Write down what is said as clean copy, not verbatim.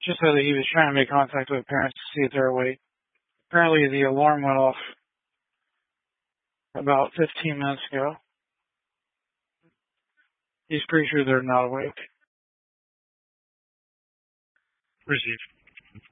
Just said that he was trying to make contact with parents to see if they're awake. Apparently the alarm went off about 15 minutes ago. He's pretty sure they're not awake. Received.